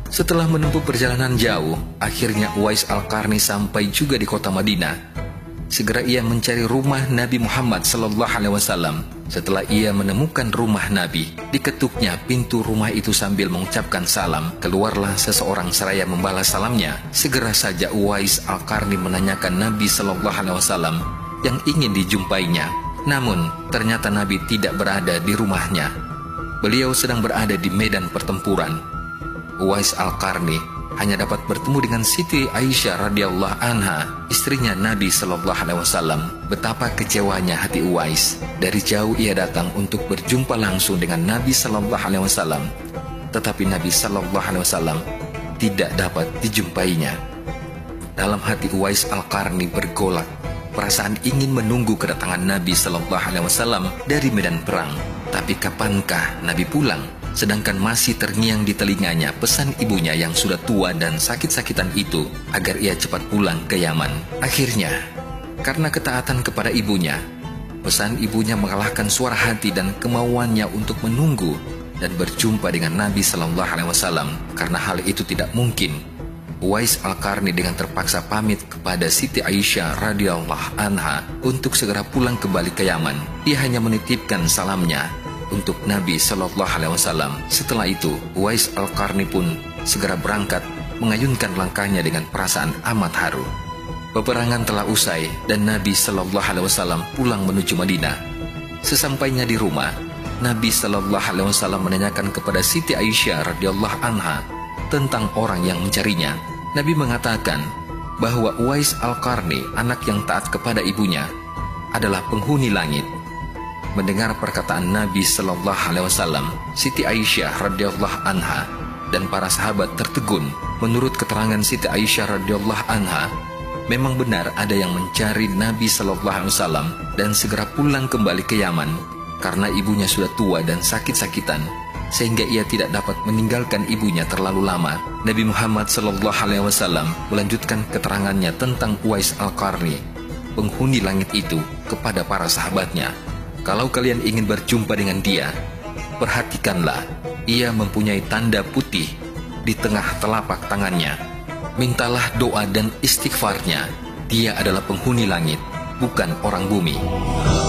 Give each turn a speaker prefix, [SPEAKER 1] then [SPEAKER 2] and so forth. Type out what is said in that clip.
[SPEAKER 1] Setelah menempuh perjalanan jauh, akhirnya Uwais Al-Qarni sampai juga di kota Madinah. Segera ia mencari rumah Nabi Muhammad SAW. Setelah ia menemukan rumah Nabi, diketuknya pintu rumah itu sambil mengucapkan salam. Keluarlah seseorang seraya membalas salamnya. Segera saja Uwais Al-Qarni menanyakan Nabi SAW yang ingin dijumpainya. Namun, ternyata Nabi tidak berada di rumahnya. Beliau sedang berada di medan pertempuran. Uwais Al-Qarni hanya dapat bertemu dengan Siti Aisyah radhiyallahu anha, istrinya Nabi SAW. Betapa kecewanya hati Uwais. Dari jauh ia datang untuk berjumpa langsung dengan Nabi SAW, tetapi Nabi SAW tidak dapat dijumpainya. Dalam hati Uwais Al-Qarni bergolak. Perasaan ingin menunggu kedatangan Nabi SAW dari medan perang. Tapi kapankah Nabi pulang? Sedangkan masih terngiang di telinganya pesan ibunya yang sudah tua dan sakit-sakitan itu agar ia cepat pulang ke Yaman. Akhirnya, karena ketaatan kepada ibunya, pesan ibunya mengalahkan suara hati dan kemauannya untuk menunggu dan berjumpa dengan Nabi SAW. Karena hal itu tidak mungkin, Uwais Al-Qarni dengan terpaksa pamit kepada Siti Aisyah radhiyallahu anha untuk segera pulang kembali ke Yaman. Ia hanya menitipkan salamnya untuk Nabi SAW. Setelah itu, Uwais Al-Qarni pun segera berangkat, mengayunkan langkahnya dengan perasaan amat haru. Peperangan telah usai dan Nabi SAW pulang menuju Madinah. Sesampainya di rumah, Nabi SAW menanyakan kepada Siti Aisyah radhiyallahu anha tentang orang yang mencarinya. Nabi mengatakan bahwa Uwais Al-Qarni, anak yang taat kepada ibunya, adalah penghuni langit. Mendengar perkataan Nabi SAW, Siti Aisyah radhiyallahu anha dan para sahabat tertegun. Menurut keterangan Siti Aisyah radhiyallahu anha, memang benar ada yang mencari Nabi SAW dan segera pulang kembali ke Yaman karena ibunya sudah tua dan sakit-sakitan, sehingga ia tidak dapat meninggalkan ibunya terlalu lama. Nabi Muhammad SAW melanjutkan keterangannya tentang Uwais Al-Qarni, penghuni langit itu, kepada para sahabatnya. Kalau kalian ingin berjumpa dengan dia, perhatikanlah, ia mempunyai tanda putih di tengah telapak tangannya. Mintalah doa dan istighfarnya. Dia adalah penghuni langit, bukan orang bumi.